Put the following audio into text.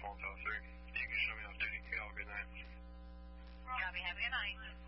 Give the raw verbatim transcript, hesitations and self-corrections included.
phone call, sir. You can show me how to do it. You have a good night. Copy. Have a good night.